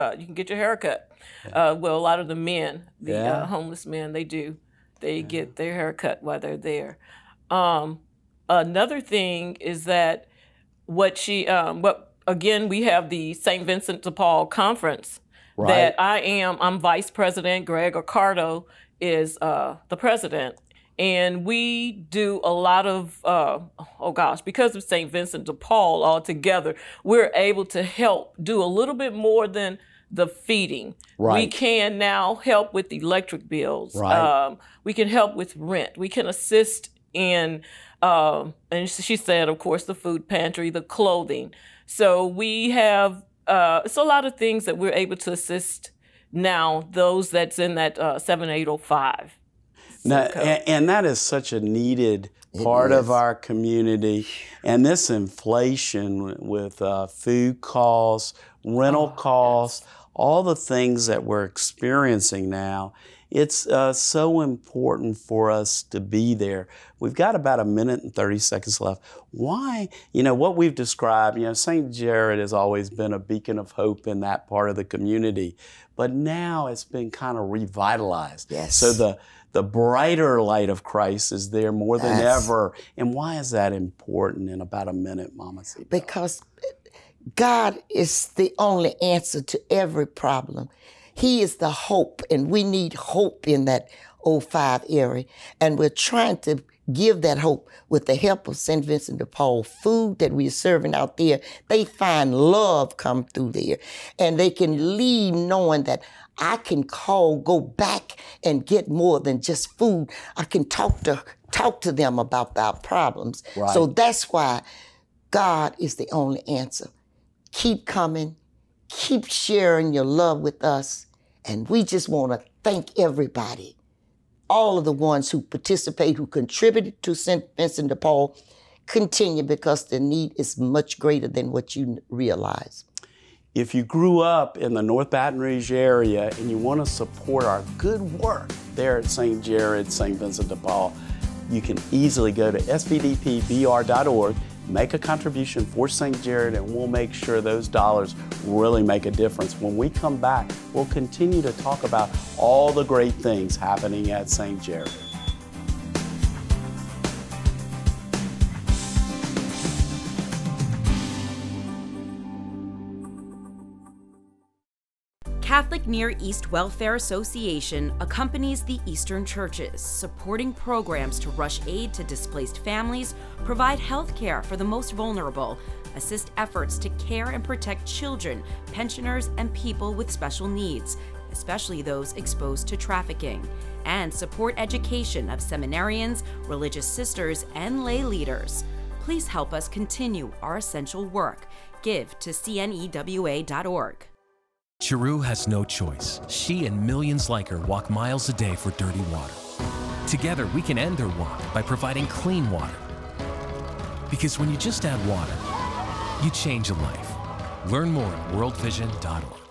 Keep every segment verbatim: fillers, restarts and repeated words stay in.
uh, you can get your hair cut. Uh, well, a lot of the men, the Yeah. uh, homeless men, they do. They yeah. get their hair cut while they're there. Um, another thing is that what she, um, what again, we have the Saint Vincent de Paul conference. Right. That I am. I'm vice president. Greg Accardo is uh, the president. And we do a lot of, uh, oh gosh, because of Saint Vincent de Paul altogether, we're able to help do a little bit more than the feeding. Right. We can now help with electric bills. Right. Um, we can help with rent. We can assist in, um, and she said, of course, the food pantry, the clothing. So we have, uh, it's a lot of things that we're able to assist now, those that's in that uh, seven eight oh five. Now, and, and that is such a needed part of our community. And this inflation with uh, food costs, rental oh, costs, yes. all the things that we're experiencing now, it's uh, so important for us to be there. We've got about a minute and thirty seconds left. Why, you know, what we've described, you know, Saint Jared has always been a beacon of hope in that part of the community, but now it's been kind of revitalized. Yes. So the The brighter light of Christ is there more than yes. ever. And why is that important in about a minute, Mama Cibel? Because God is the only answer to every problem. He is the hope, and we need hope in that oh five area. And we're trying to give that hope with the help of Saint Vincent de Paul. Food that we're serving out there, they find love come through there. And they can leave knowing that I can call, go back and get more than just food. I can talk to talk to them about our problems. Right. So that's why God is the only answer. Keep coming, keep sharing your love with us, and we just want to thank everybody, all of the ones who participate, who contributed to Saint Vincent de Paul. Continue, because the need is much greater than what you realize. If you grew up in the North Baton Rouge area and you want to support our good work there at Saint Jared, Saint Vincent de Paul, you can easily go to S V D P B R dot org, make a contribution for Saint Jared, and we'll make sure those dollars really make a difference. When we come back, we'll continue to talk about all the great things happening at Saint Jared. Catholic Near East Welfare Association accompanies the Eastern churches, supporting programs to rush aid to displaced families, provide health care for the most vulnerable, assist efforts to care and protect children, pensioners, and people with special needs, especially those exposed to trafficking, and support education of seminarians, religious sisters, and lay leaders. Please help us continue our essential work. Give to C N E W A dot org. Chiru has no choice. She and millions like her walk miles a day for dirty water. Together, we can end their walk by providing clean water. Because when you just add water, you change a life. Learn more at world vision dot org.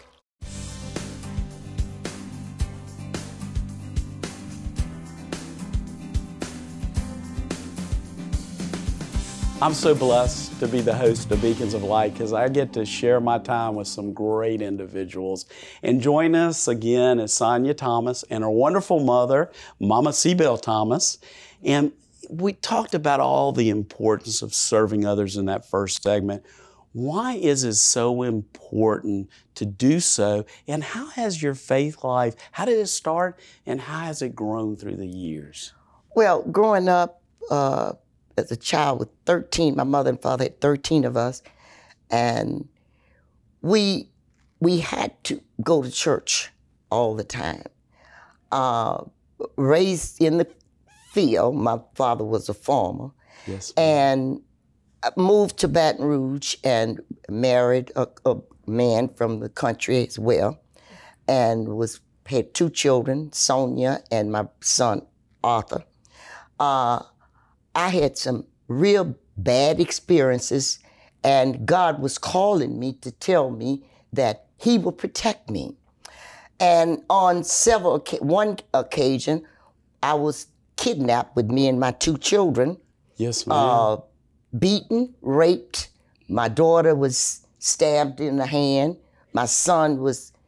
I'm so blessed to be the host of Beacons of Light because I get to share my time with some great individuals. And join us again is Sonia Thomas and her wonderful mother, Mama Cibel Thomas. And we talked about all the importance of serving others in that first segment. Why is it so important to do so? And how has your faith life, how did it start and how has it grown through the years? Well, growing up, uh, as a child with thirteen, my mother and father had thirteen of us, and we we had to go to church all the time. Uh, raised in the field, my father was a farmer, yes, and I moved to Baton Rouge and married a, a man from the country as well, and was had two children, Sonia and my son Arthur. Uh, I had some real bad experiences, and God was calling me to tell me that He will protect me. And on several, one occasion, I was kidnapped with me and my two children. Yes, ma'am. Uh, beaten, raped. My daughter was stabbed in the hand. My son was